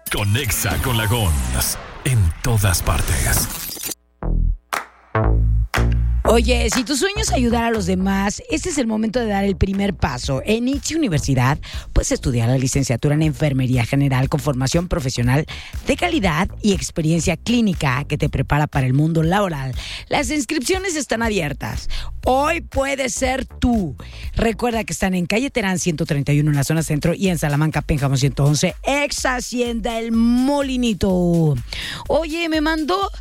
Conexa con la Gons en todas partes. Oye, si tu sueño es ayudar a los demás, este es el momento de dar el primer paso. En ITSE Universidad puedes estudiar la licenciatura en Enfermería General con formación profesional de calidad y experiencia clínica que te prepara para el mundo laboral. Las inscripciones están abiertas. Hoy puedes ser tú. Recuerda que están en Calle Terán 131 en la zona centro y en Salamanca, Pénjamo 111, ex Hacienda El Molinito. Oye, me mandó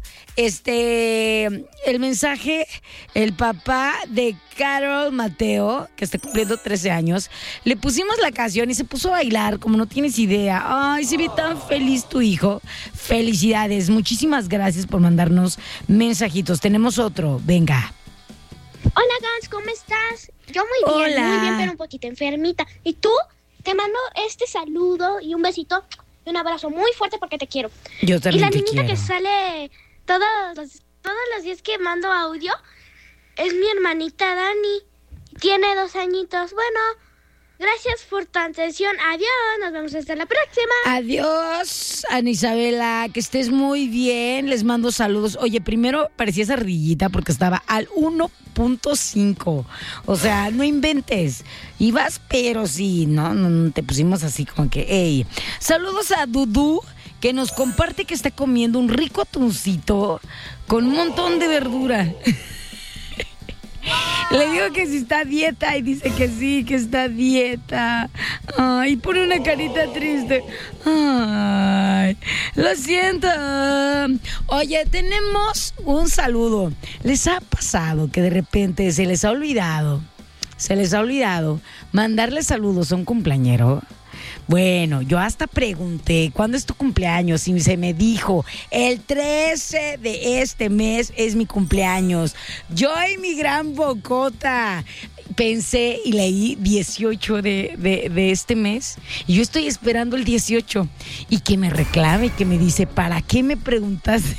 el mensaje el papá de Carol Mateo, que está cumpliendo 13 años. Le pusimos la canción y se puso a bailar como no tienes idea. Ay, se ve tan feliz tu hijo. Felicidades, muchísimas gracias por mandarnos mensajitos. Tenemos otro, venga. Hola, Gans, ¿cómo estás? Yo muy bien, pero un poquito enfermita. ¿Y tú? Te mando este saludo y un besito y un abrazo muy fuerte porque te quiero. Yo también te quiero. Y la niñita que sale todos los días que mando audio es mi hermanita Dani. Tiene 2 añitos. Bueno, gracias por tu atención. Adiós, nos vemos hasta la próxima. Adiós, Ana Isabela, que estés muy bien. Les mando saludos. Oye, primero parecías ardillita porque estaba al 1.5. O sea, no inventes. Ibas, pero sí, no te pusimos así como que, hey. Saludos a Dudú, que nos comparte que está comiendo un rico atuncito con un montón de verdura. Le digo que si está a dieta y dice que sí, que está a dieta. Ay, pone una carita triste. Ay, lo siento. Oye, tenemos un saludo. ¿Les ha pasado que de repente se les ha olvidado mandarle saludos a un cumpleañero? Bueno, yo hasta pregunté, ¿cuándo es tu cumpleaños? Y se me dijo, el 13 de este mes es mi cumpleaños. Yo y mi gran bocota. Pensé y leí 18 de este mes. Y yo estoy esperando el 18. Y que me reclame y que me dice, ¿para qué me preguntaste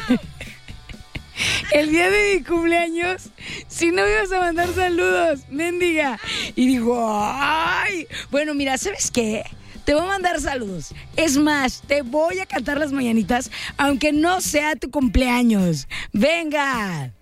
el día de mi cumpleaños si no me ibas a mandar saludos, mendiga? Y digo, ay, bueno, mira, ¿sabes qué? Te voy a mandar saludos. Es más, te voy a cantar las mañanitas, aunque no sea tu cumpleaños. ¡Venga!